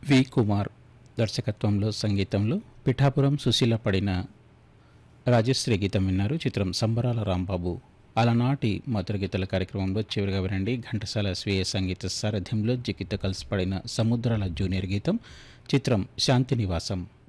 వి కుమార్ దర్శకత్వంలో సంగీతంలో పిఠాపురం సుశీల పడిన రాజశ్రీ గీతం విన్నారు. చిత్రం సంబరాల రాంబాబు. అలనాటి మధుర గీతల కార్యక్రమంలో చివరిగా వినండి ఘంటసాల స్వీయ సంగీత సారథ్యంలో జిగిత కలిసి పడిన సముద్రాల జూనియర్ గీతం. చిత్రం శాంతినివాసం.